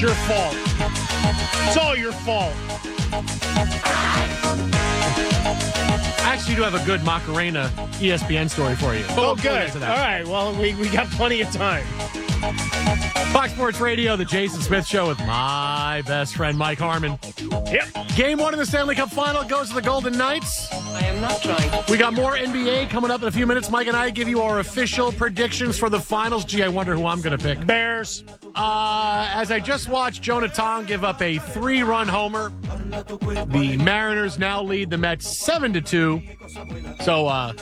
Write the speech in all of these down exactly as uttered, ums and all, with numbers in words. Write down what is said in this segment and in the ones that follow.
your fault. It's all your fault. I actually do have a good Macarena E S P N story for you. Oh, good. All right. Well, we, we got plenty of time. Fox Sports Radio, the Jason Smith Show with my best friend, Mike Harmon. Yep. Game one of the Stanley Cup Final goes to the Golden Knights. I am not trying to... We got more N B A coming up in a few minutes. Mike and I give you our official predictions for the finals. Gee, I wonder who I'm going to pick. Bears. Uh, as I just watched Jonah Tong give up a three-run homer, the Mariners now lead the Mets seven to two. So, uh,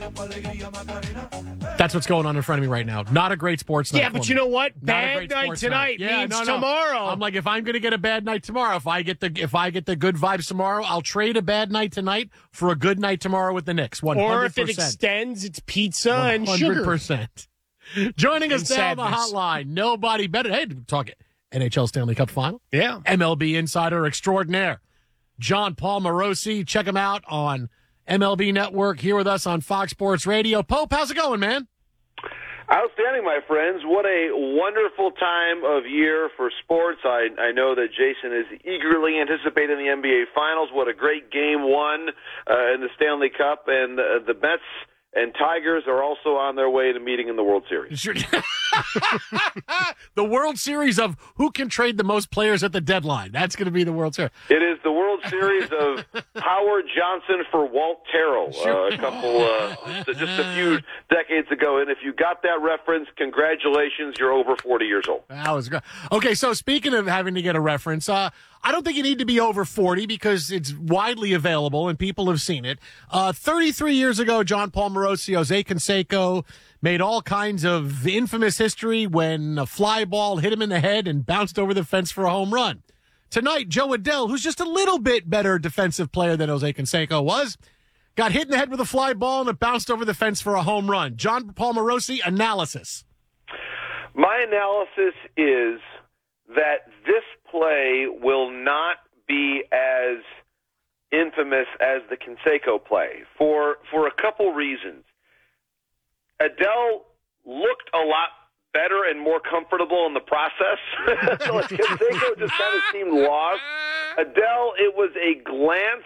that's what's going on in front of me right now. Not a great sports night. Yeah, but you know what? Not Bad night tonight night. Yeah, means no, no. tomorrow. I'm like, if I'm going to get a bad night tomorrow, if I get the if I get the good vibes tomorrow, I'll trade a bad night tonight for a good night tomorrow with the Knicks. one hundred percent. Or if it extends, it's pizza and sugar. one hundred percent. Joining us And now on the sadness. hotline, nobody better. Hey, talk N H L Stanley Cup Final. Yeah. M L B insider extraordinaire, John Paul Morosi. Check him out on M L B Network, here with us on Fox Sports Radio. Pope, how's it going, man? Outstanding, my friends. What a wonderful time of year for sports. I, I know that Jason is eagerly anticipating the N B A Finals. What a great game one uh, in the Stanley Cup. And uh, the Mets and Tigers are also on their way to meeting in the World Series. Sure. The World Series of who can trade the most players at the deadline. That's going to be the World Series. It is the World Series of Howard Johnson for Walt Terrell uh, a couple, uh, just a few decades ago. And if you got that reference, congratulations, you're over forty years old. That was good. Okay, so speaking of having to get a reference, uh, I don't think you need to be over forty because it's widely available and people have seen it. Uh, thirty-three years ago, John Paul Morosi, Jose Canseco made all kinds of infamous history when a fly ball hit him in the head and bounced over the fence for a home run. Tonight, Joe Adell, who's just a little bit better defensive player than Jose Canseco was, got hit in the head with a fly ball and it bounced over the fence for a home run. John Paul Morosi, analysis. My analysis is that this play will not be as infamous as the Canseco play for for a couple reasons. Adele looked a lot better and more comfortable in the process. So like Canseco just kind of seemed lost. Adele, it was a glance.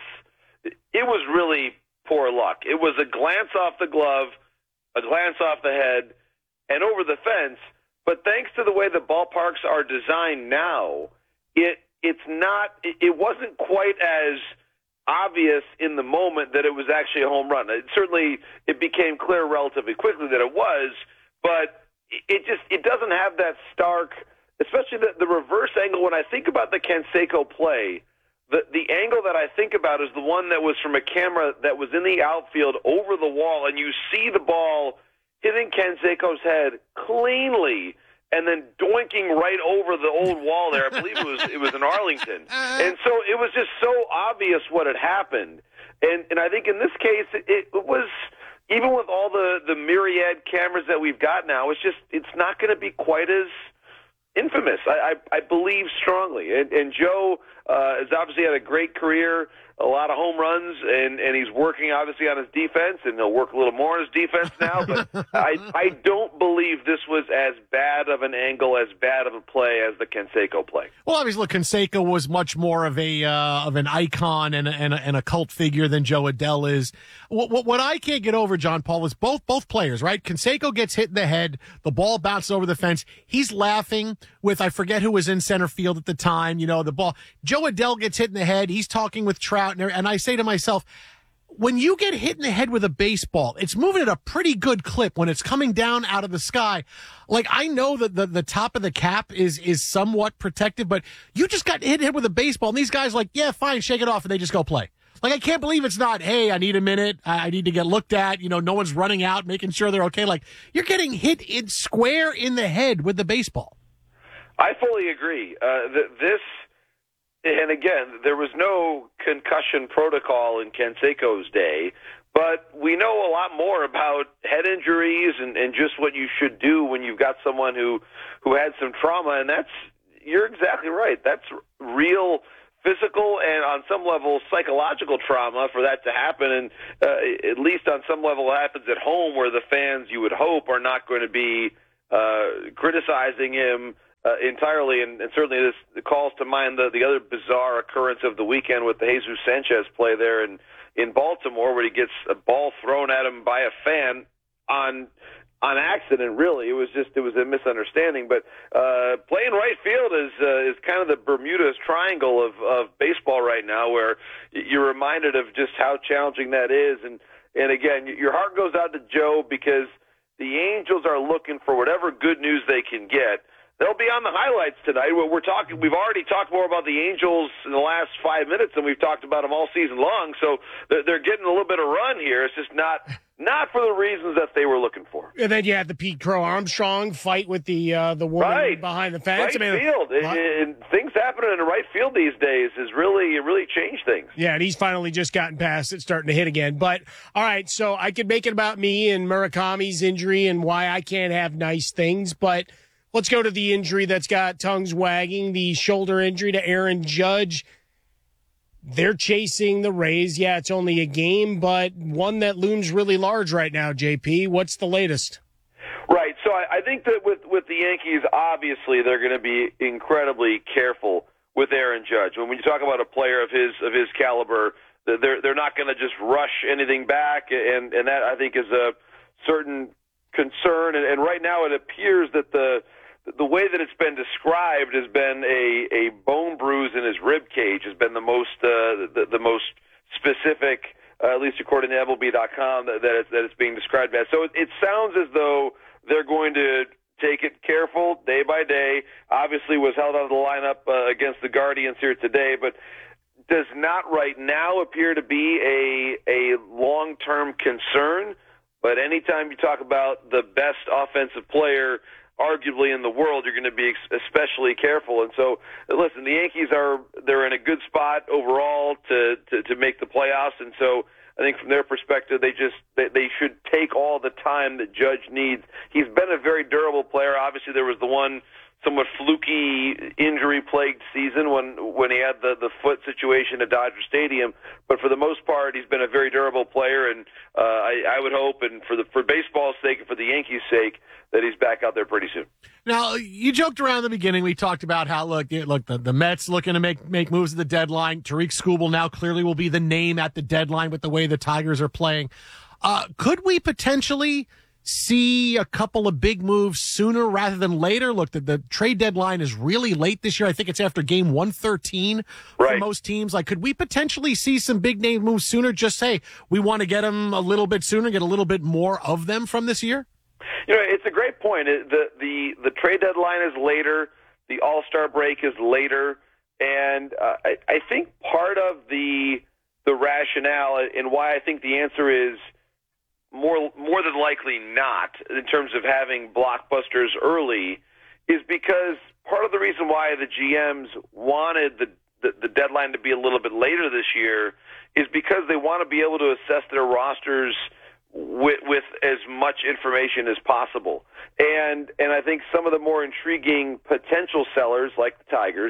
It was really poor luck. It was a glance off the glove, a glance off the head, and over the fence. But thanks to the way the ballparks are designed now, it it's not. It, it wasn't quite as obvious in the moment that it was actually a home run. It certainly it became clear relatively quickly that it was, but it just it doesn't have that stark, especially the, the reverse angle. When I think about the Canseco play, the the angle that I think about is the one that was from a camera that was in the outfield over the wall, and you see the ball hitting Canseco's head cleanly and then doinking right over the old wall there. I believe it was it was in Arlington. And so it was just so obvious what had happened. And and I think in this case it, it was, even with all the, the myriad cameras that we've got now, it's just it's not going to be quite as infamous. I, I, I believe strongly. And, and Joe uh, has obviously had a great career, a lot of home runs, and, and he's working obviously on his defense, and he'll work a little more on his defense now. But I, I don't believe this was as bad of an angle, as bad of a play as the Canseco play. Well, obviously, look, Canseco was much more of a uh, of an icon and a, and, a, and a cult figure than Joe Adell is. What, what, what I can't get over, John Paul, is both both players, right? Canseco gets hit in the head, the ball bounces over the fence. He's laughing with, I forget who was in center field at the time, you know, the ball. Joe Adell gets hit in the head. He's talking with Trout, and, and I say to myself, when you get hit in the head with a baseball, it's moving at a pretty good clip when it's coming down out of the sky. Like, I know that the, the top of the cap is is somewhat protected, but you just got hit, hit with a baseball, and these guys like, yeah, fine, shake it off, and they just go play. Like, I can't believe it's not, hey, I need a minute, I need to get looked at, you know, no one's running out, making sure they're okay. Like, you're getting hit in square in the head with the baseball. I fully agree. Uh, th- this... And again, there was no concussion protocol in Canseco's day, but we know a lot more about head injuries and, and just what you should do when you've got someone who, who had some trauma. And that's, you're exactly right. That's real physical and on some level psychological trauma for that to happen. And uh, at least on some level it happens at home where the fans, you would hope, are not going to be uh, criticizing him uh, entirely. And, and certainly this calls to mind the, the other bizarre occurrence of the weekend with the Jesus Sanchez play there in, in Baltimore, where he gets a ball thrown at him by a fan on on accident. Really, it was just it was a misunderstanding. But uh, playing right field is uh, is kind of the Bermuda Triangle of, of baseball right now, where you're reminded of just how challenging that is. And and again, your heart goes out to Joe because the Angels are looking for whatever good news they can get. They'll be on the highlights tonight. We're talking. We've already talked more about the Angels in the last five minutes than we've talked about them all season long. So they're getting a little bit of run here. It's just not not for the reasons that they were looking for. And then you had the Pete Crow Armstrong fight with the uh, the woman right. behind the fence. Right I mean, field. And, and things happening in the right field these days is really really changed things. Yeah, and he's finally just gotten past it, starting to hit again. But all right, so I could make it about me and Murakami's injury and why I can't have nice things, but let's go to the injury that's got tongues wagging, the shoulder injury to Aaron Judge. They're chasing the Rays. Yeah, it's only a game, but one that looms really large right now, J P. What's the latest? Right. So I, I think that with, with the Yankees, obviously they're going to be incredibly careful with Aaron Judge. When you talk about a player of his of his caliber, they're they're not going to just rush anything back, and, and that, I think, is a certain concern. And, and right now it appears that the the way that it's been described has been a, a bone bruise in his rib cage has been the most uh, the, the most specific, uh, at least according to M L B dot com, that, that, it's, that it's being described as. So it, it sounds as though they're going to take it careful day by day. Obviously was held out of the lineup uh, against the Guardians here today, but does not right now appear to be a a long-term concern. But anytime you talk about the best offensive player arguably in the world, you're going to be especially careful. And so, listen, the Yankees are they're in a good spot overall to, to, to make the playoffs. And so I think from their perspective, they just they, they should take all the time that Judge needs. He's been a very durable player. Obviously, there was the one somewhat fluky injury-plagued season when when he had the, the foot situation at Dodger Stadium. But for the most part, he's been a very durable player, and uh, I, I would hope, and for the for baseball's sake and for the Yankees' sake, that he's back out there pretty soon. Now, you joked around in the beginning. We talked about how, look, look the, the Mets looking to make, make moves at the deadline. Tariq Skubal now clearly will be the name at the deadline with the way the Tigers are playing. Uh, could we potentially see a couple of big moves sooner rather than later? Look, the, the trade deadline is really late this year. I think it's after game one thirteen for right. most teams. Like, could we potentially see some big name moves sooner? Just say we want to get them a little bit sooner, get a little bit more of them from this year? You know, it's a great point. It, the, the, the trade deadline is later. The All-Star break is later. And uh, I, I think part of the the rationale and why I think the answer is more more than likely not in terms of having blockbusters early is because part of the reason why the G Ms wanted the, the, the deadline to be a little bit later this year is because they want to be able to assess their rosters with, with as much information as possible. And and I think some of the more intriguing potential sellers, like the Tigers,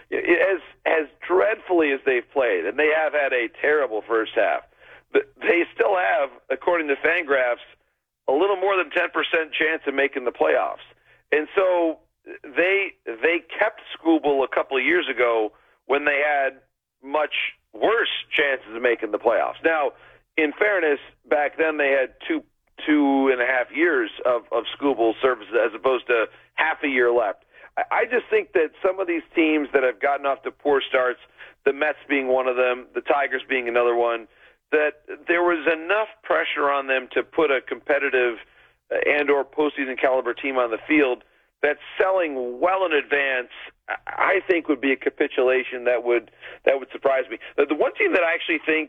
as as dreadfully as they've played, and they have had a terrible first half, but they still have, according to Fangraphs, a little more than ten percent chance of making the playoffs. And so they they kept Skubal a couple of years ago when they had much worse chances of making the playoffs. Now, in fairness, back then they had two two and a half years of, of Skubal services as opposed to half a year left. I, I just think that some of these teams that have gotten off to poor starts, the Mets being one of them, the Tigers being another one, that there was enough pressure on them to put a competitive and or postseason caliber team on the field that selling well in advance, I think, would be a capitulation that would that would surprise me. The one team that I actually think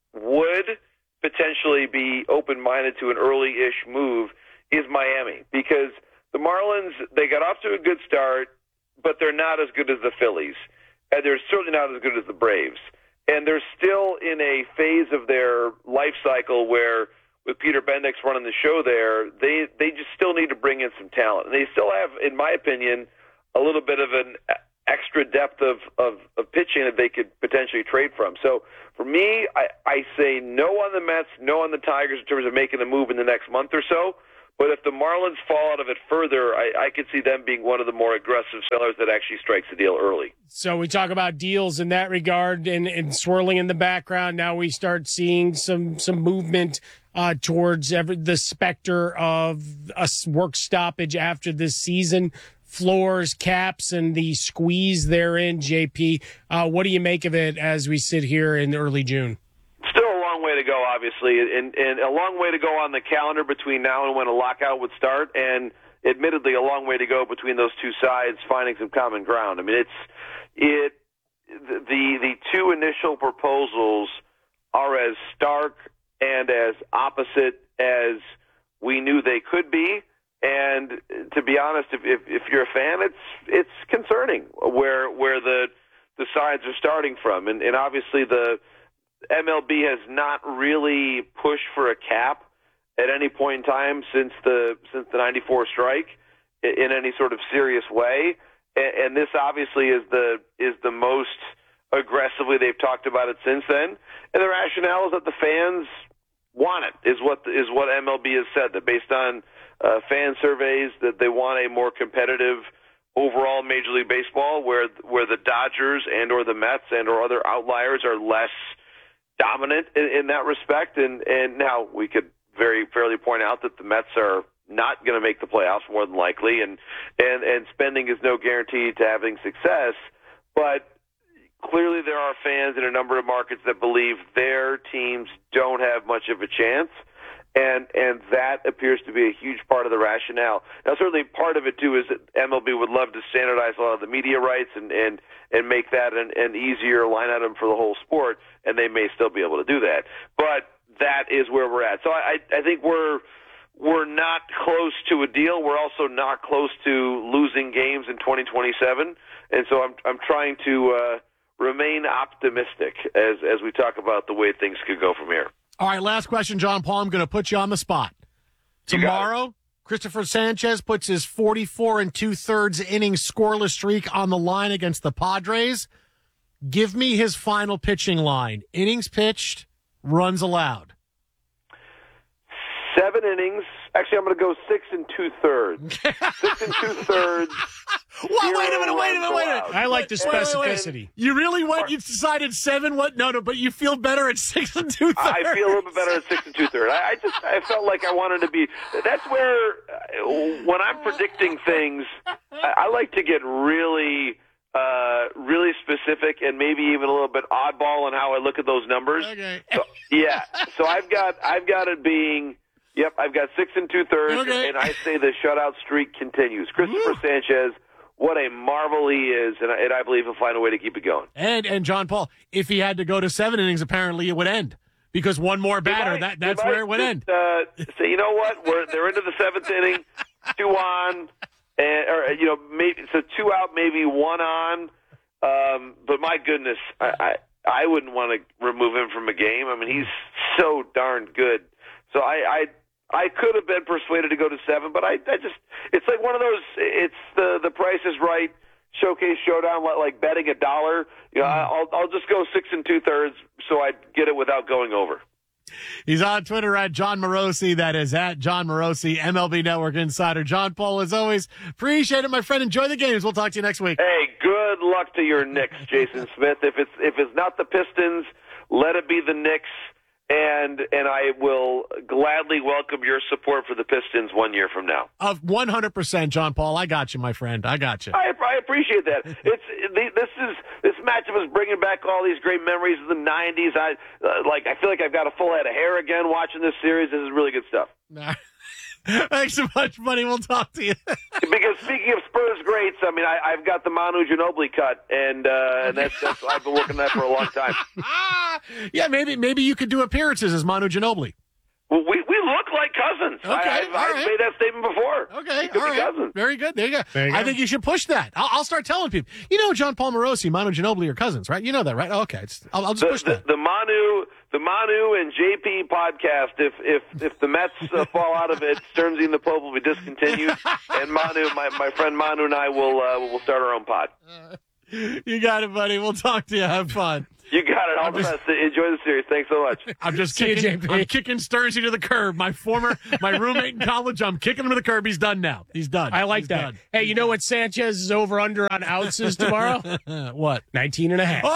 would potentially be open-minded to an early-ish move is Miami, because the Marlins, they got off to a good start, but they're not as good as the Phillies, and they're certainly not as good as the Braves. And they're still in a phase of their life cycle where, with Peter Bendix running the show there, they, they just still need to bring in some talent. And they still have, in my opinion, a little bit of an extra depth of, of, of pitching that they could potentially trade from. So for me, I, I say no on the Mets, no on the Tigers in terms of making a move in the next month or so. But if the Marlins fall out of it further, I, I could see them being one of the more aggressive sellers that actually strikes the deal early. So we talk about deals in that regard and, and swirling in the background. Now we start seeing some some movement uh, towards every, the specter of a work stoppage after this season. Floors, caps, and the squeeze therein, J P. Uh, what do you make of it as we sit here in early June? Still a long way to go, obviously, and, and a long way to go on the calendar between now and when a lockout would start, and admittedly a long way to go between those two sides finding some common ground. I mean, it's it the the two initial proposals are as stark and as opposite as we knew they could be. And to be honest, if, if if you're a fan, it's it's concerning where where the the sides are starting from, and, and obviously the M L B has not really pushed for a cap at any point in time since the since the ninety-four strike in any sort of serious way, and, and this obviously is the is the most aggressively they've talked about it since then, and the rationale is that the fans want it is what is what M L B has said, that based on Uh, fan surveys that they want a more competitive overall Major League Baseball, where where the Dodgers and or the Mets and or other outliers are less dominant in, in that respect. And and now we could very fairly point out that the Mets are not going to make the playoffs more than likely, and and and spending is no guarantee to having success. But clearly, there are fans in a number of markets that believe their teams don't have much of a chance. And and that appears to be a huge part of the rationale. Now, certainly part of it, too, is that M L B would love to standardize a lot of the media rights and, and, and make that an, an easier line item for the whole sport, and they may still be able to do that. But that is where we're at. So I, I think we're we're not close to a deal. We're also not close to losing games in twenty twenty-seven. And so I'm I'm trying to uh, remain optimistic as as we talk about the way things could go from here. All right, last question, John Paul. I'm going to put you on the spot. Tomorrow, Christopher Sanchez puts his forty-four and two-thirds inning scoreless streak on the line against the Padres. Give me his final pitching line. Innings pitched, runs allowed. Seven innings. Actually, I'm going to go six and two-thirds. Six and two-thirds. Well, wait a minute, wait a minute, wait a minute. I like the specificity. Wait, wait, wait. You really went, you decided seven, what? No, no, but you feel better at six and two-thirds. I feel a little bit better at six and two-thirds. I, I just, I felt like I wanted to be, that's where, uh, when I'm predicting things, I, I like to get really, uh, really specific and maybe even a little bit oddball in how I look at those numbers. Okay. So, yeah. So I've got, I've got it being, yep, I've got six and two-thirds, okay. and I say the shutout streak continues. Christopher Woo. Sanchez, what a marvel he is, and I, and I believe he'll find a way to keep it going. And and John Paul, if he had to go to seven innings, apparently it would end because one more batter, might, that that's might where it would just, end. Uh, so you know what? We're they're into the seventh inning, two on, and or you know maybe so two out, maybe one on. Um, but my goodness, I, I I wouldn't want to remove him from a game. I mean, he's so darn good. So I. I I could have been persuaded to go to seven, but I, I just, it's like one of those, it's the, the Price is Right showcase showdown, like betting a dollar. You know, I'll, I'll just go six and two thirds so I get it without going over. He's on Twitter at John Morosi. That is at John Morosi, M L B Network Insider. John Paul, as always, appreciate it, my friend. Enjoy the games. We'll talk to you next week. Hey, good luck to your Knicks, Jason Smith. If it's, if it's not the Pistons, let it be the Knicks. And and I will gladly welcome your support for the Pistons one year from now. Of one hundred percent, John Paul. I got you, my friend. I got you. I, I appreciate that. It's this is this matchup is bringing back all these great memories of the nineties. I uh, like. I feel like I've got a full head of hair again watching this series. This is really good stuff. Thanks so much, buddy. We'll talk to you. Because speaking of Spurs greats, I mean, I, I've got the Manu Ginobili cut, and uh, and that's, that's I've been working on that for a long time. Yeah, maybe maybe you could do appearances as Manu Ginobili. Well, we we look like cousins. Okay, I, I've, I've right. made that statement before. Okay, all right. Cousins. Very good. There you go. There you I go. think you should push that. I'll, I'll start telling people. You know, John Paul Morosi, Manu Ginobili are cousins, right? You know that, right? Oh, okay, it's, I'll, I'll just The, push that. the, the Manu, the Manu and J P podcast. If if if the Mets uh, fall out of it, Stearnsy and the Pope will be discontinued, and Manu, my my friend Manu and I will uh, will start our own pod. Uh, you got it, buddy. We'll talk to you. Have fun. You got it. All I'm the just- best. Enjoy the series. Thanks so much. I'm just See you, kicking. J P. I'm kicking Stearnsy to the curb. My former, my roommate in college. I'm kicking him to the curb. He's done now. He's done. I like He's that. done. Hey, you know what Sanchez is over under on ounces tomorrow? Uh, what? nineteen and a half.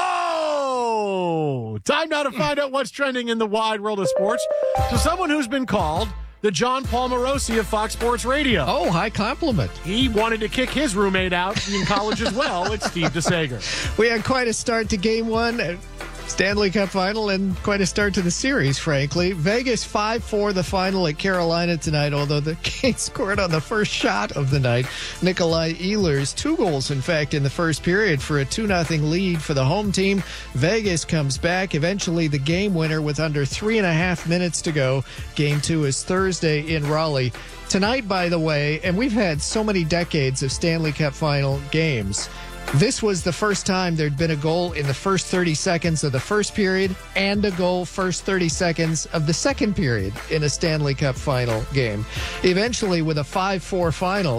Oh, time now to find out what's trending in the wide world of sports. So, someone who's been called the John Paul Morosi of Fox Sports Radio. Oh, high compliment. He wanted to kick his roommate out in college as well. It's Steve DeSager. We had quite a start to game one, uh, Stanley Cup final, and quite a start to the series, frankly. Vegas five four the final at Carolina tonight, although the Canes scored on the first shot of the night. Nikolai Ehlers, two goals, in fact, in the first period for a two nothing lead for the home team. Vegas comes back. Eventually, the game winner with under three and a half minutes to go. Game two is Thursday in Raleigh. Tonight, by the way, and we've had so many decades of Stanley Cup final games, this was the first time there'd been a goal in the first thirty seconds of the first period and a goal first thirty seconds of the second period in a Stanley Cup final game. Eventually, with a five four final,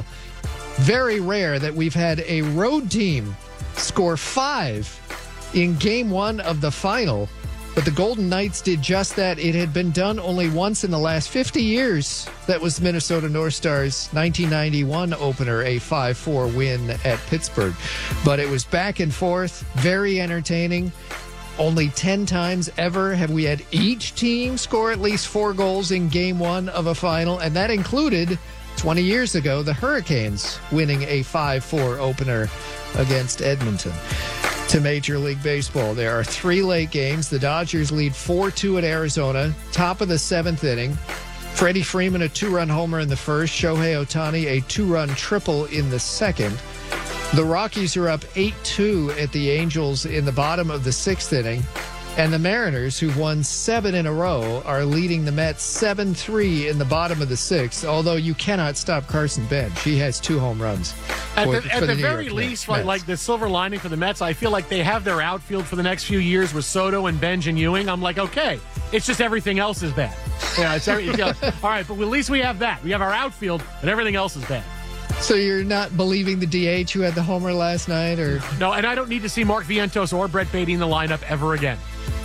very rare that we've had a road team score five in game one of the final. But the Golden Knights did just that. It had been done only once in the last fifty years. That was Minnesota North Stars' nineteen ninety-one opener, a five four win at Pittsburgh. But it was back and forth, very entertaining. Only ten times ever have we had each team score at least four goals in game one of a final, and that included twenty years ago, the Hurricanes winning a five four opener against Edmonton. To Major League Baseball, there are three late games. The Dodgers lead four two at Arizona, top of the seventh inning. Freddie Freeman, a two-run homer in the first. Shohei Ohtani, a two-run triple in the second. The Rockies are up eight two at the Angels in the bottom of the sixth inning. And the Mariners, who've won seven in a row, are leading the Mets seven three in the bottom of the sixth, although you cannot stop Carson Bench. He has two home runs. At for- the, for at the New very York least, Mets. like, like the silver lining for the Mets, I feel like they have their outfield for the next few years with Soto and Benj and Ewing. I'm like, okay, it's just everything else is bad. Yeah, it's every, you know, all right, but at least we have that. We have our outfield, but everything else is bad. So you're not believing the D H who had the homer last night, or No, and I don't need to see Mark Vientos or Brett Beatty in the lineup ever again.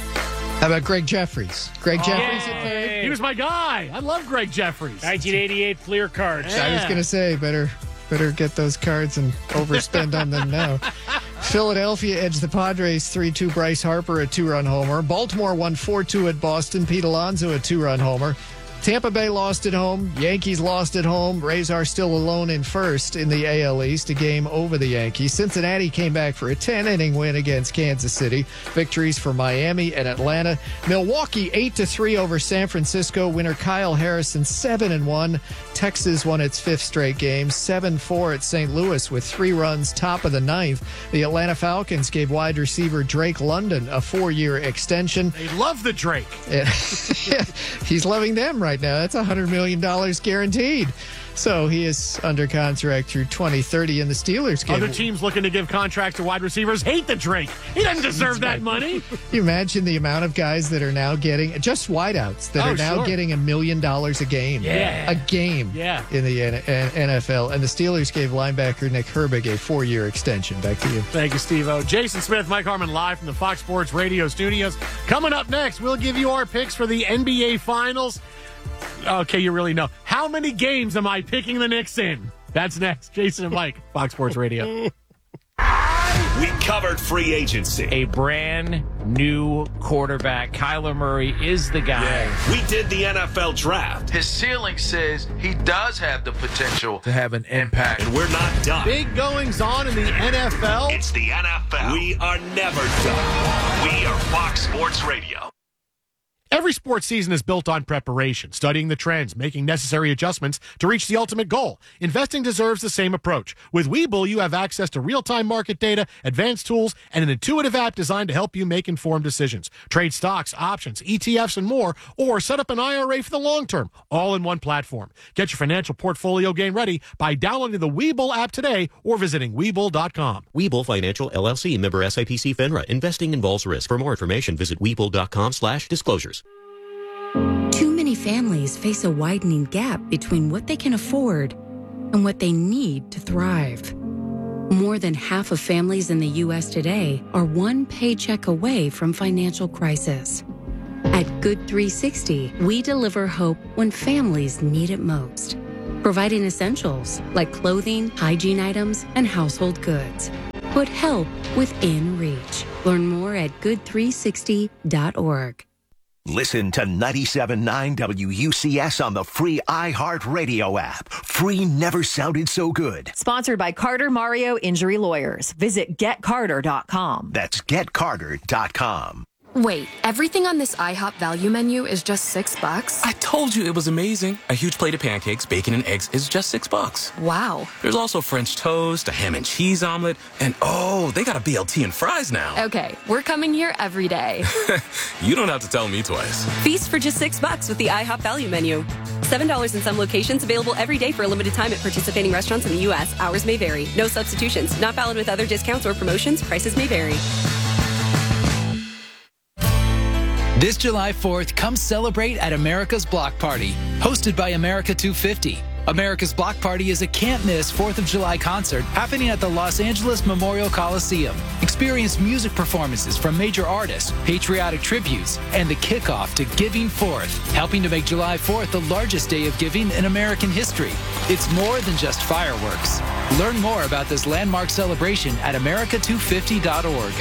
how about Greg Jeffries? Greg Oh, Jeffries at third? Yay. He was my guy. I love Greg Jeffries. nineteen eighty-eight Fleer cards. Yeah. I was going to say, better better get those cards and overspend on them now. Philadelphia edged the Padres three two. Bryce Harper, a two-run homer. Baltimore won four two at Boston. Pete Alonso, a two-run homer. Tampa Bay lost at home. Yankees lost at home. Rays are still alone in first in the A L East, a game over the Yankees. Cincinnati came back for a ten-inning win against Kansas City. Victories for Miami and Atlanta. Milwaukee eight to three over San Francisco. Winner Kyle Harrison seven and one. Texas won its fifth straight game, seven four at Saint Louis with three runs, top of the ninth. The Atlanta Falcons gave wide receiver Drake London a four-year extension. They love the Drake. He's loving them right now. That's one hundred million dollars guaranteed. So he is under contract through twenty thirty, and the Steelers gave... Other teams looking to give contracts to wide receivers hate the Drake. He doesn't deserve that money. You imagine the amount of guys that are now getting, just wideouts, that Oh, are now sure. getting a million dollars a game. Yeah. A game Yeah. in the N- N F L. And the Steelers gave linebacker Nick Herbig a four-year extension. Back to you. Thank you, Steve-O. Jason Smith, Mike Harmon, live from the Fox Sports Radio studios. Coming up next, we'll give you our picks for the N B A Finals. Okay, you really know. How many games am I picking the Knicks in? That's next. Jason and Mike, Fox Sports Radio. We covered free agency. A brand new quarterback. Kyler Murray is the guy. We did the N F L draft. His ceiling says he does have the potential to have an impact. And we're not done. Big goings on in the N F L. It's the N F L. We are never done. We are Fox Sports Radio. Every sports season is built on preparation, studying the trends, making necessary adjustments to reach the ultimate goal. Investing deserves the same approach. With Webull, you have access to real-time market data, advanced tools, and an intuitive app designed to help you make informed decisions. Trade stocks, options, E T Fs, and more, or set up an I R A for the long term, all in one platform. Get your financial portfolio game ready by downloading the Webull app today or visiting Webull dot com. Webull Financial, L L C, member S I P C FINRA. Investing involves risk. For more information, visit Webull.com slash disclosures. Too many families face a widening gap between what they can afford and what they need to thrive. More than half of families in the U S today are one paycheck away from financial crisis. At Good three sixty, we deliver hope when families need it most, providing essentials like clothing, hygiene items, and household goods. Put help within reach. Learn more at good three sixty dot org. Listen to ninety-seven point nine W U C S on the free iHeartRadio app. Free never sounded so good. Sponsored by Carter Mario Injury Lawyers. Visit get carter dot com. That's get carter dot com. Wait, everything on this IHOP value menu is just six bucks? I told you it was amazing. A huge plate of pancakes, bacon, and eggs is just six bucks. Wow. There's also French toast, a ham and cheese omelet, and oh, they got a B L T and fries now. Okay, we're coming here every day. You don't have to tell me twice. Feast for just six bucks with the IHOP value menu. seven dollars in some locations, available every day for a limited time at participating restaurants in the U S. Hours may vary. No substitutions. Not valid with other discounts or promotions. Prices may vary. This July fourth, come celebrate at America's Block Party, hosted by America two fifty. America's Block Party is a can't-miss fourth of July concert happening at the Los Angeles Memorial Coliseum. Experience music performances from major artists, patriotic tributes, and the kickoff to Giving Fourth, helping to make July fourth the largest day of giving in American history. It's more than just fireworks. Learn more about this landmark celebration at america two fifty dot org.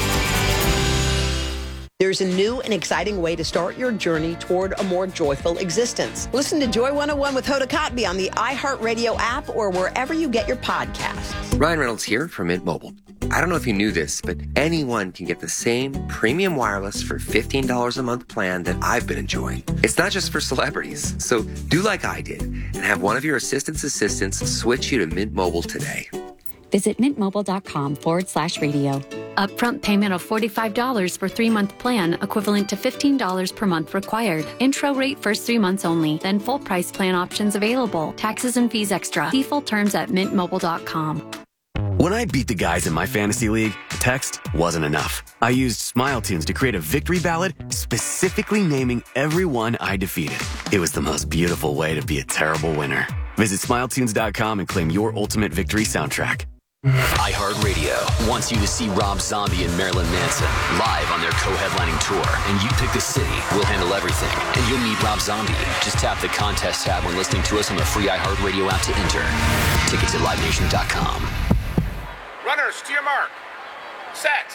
There's a new and exciting way to start your journey toward a more joyful existence. Listen to Joy one oh one with Hoda Kotb on the iHeartRadio app or wherever you get your podcasts. Ryan Reynolds here from Mint Mobile. I don't know if you knew this, but anyone can get the same premium wireless for fifteen dollars a month plan that I've been enjoying. It's not just for celebrities. So do like I did and have one of your assistant's assistants switch you to Mint Mobile today. Visit mintmobile.com forward slash radio. Upfront payment of forty-five dollars for three-month plan, equivalent to fifteen dollars per month required. Intro rate first three months only, then full price plan options available. Taxes and fees extra. See full terms at mint mobile dot com. When I beat the guys in my fantasy league, text wasn't enough. I used SmileTunes to create a victory ballad specifically naming everyone I defeated. It was the most beautiful way to be a terrible winner. Visit smile tunes dot com and claim your ultimate victory soundtrack. iHeartRadio wants you to see Rob Zombie and Marilyn Manson live on their co-headlining tour, and you pick the city. We'll handle everything, and you'll meet Rob Zombie. Just tap the contest tab when listening to us on the free iHeartRadio app to enter. Tickets at live nation dot com. Runners, to your mark. Set.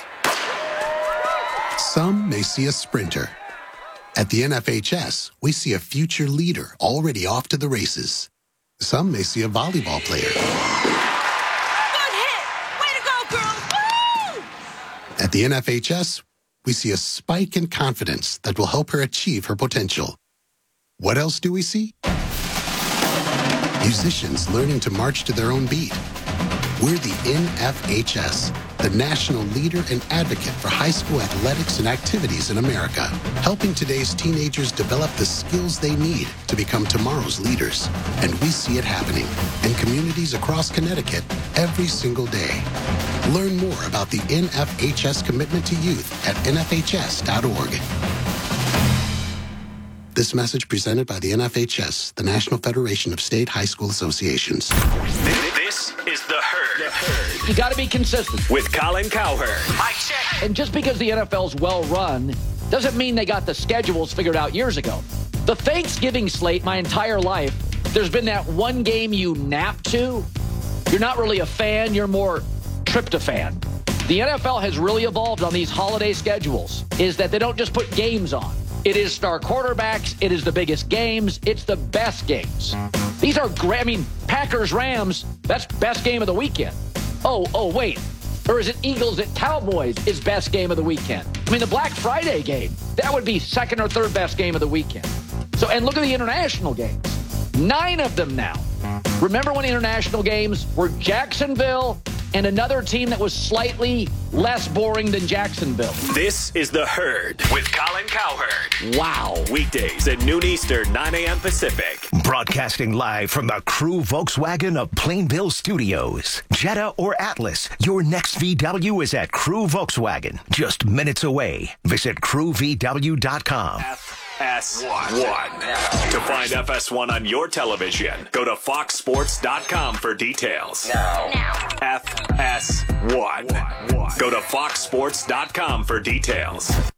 Some may see a sprinter. At the N F H S, we see a future leader already off to the races. Some may see a volleyball player. At the N F H S, we see a spike in confidence that will help her achieve her potential. What else do we see? Musicians learning to march to their own beat. We're the N F H S, the national leader and advocate for high school athletics and activities in America, helping today's teenagers develop the skills they need to become tomorrow's leaders. And we see it happening in communities across Connecticut every single day. Learn more about the N F H S commitment to youth at N F H S dot org. This message presented by the N F H S, the National Federation of State High School Associations. This is The Herd. The Herd. You got to be consistent. With Colin Cowherd. I check. And just because the N F L's well run doesn't mean they got the schedules figured out years ago. The Thanksgiving slate, my entire life, there's been that one game you nap to. You're not really a fan, you're more tryptophan. The N F L has really evolved on these holiday schedules, is that they don't just put games on. It is star quarterbacks. It is the biggest games. It's the best games. These are great. I mean, Packers, Rams, that's best game of the weekend. Oh, oh, wait. Or is it Eagles at Cowboys is best game of the weekend? I mean, the Black Friday game, that would be second or third best game of the weekend. So, and look at the international games. Nine of them now. Remember when international games were Jacksonville and another team that was slightly less boring than Jacksonville? This is The Herd with Colin Cowherd. Wow. Weekdays at noon Eastern, nine a.m. Pacific. Broadcasting live from the Crew Volkswagen of Plainville Studios. Jetta or Atlas, your next V W is at Crew Volkswagen. Just minutes away. Visit crew v w dot com. S one. To find F S one on your television, go to fox sports dot com for details. Now. F S one. Go to fox sports dot com for details.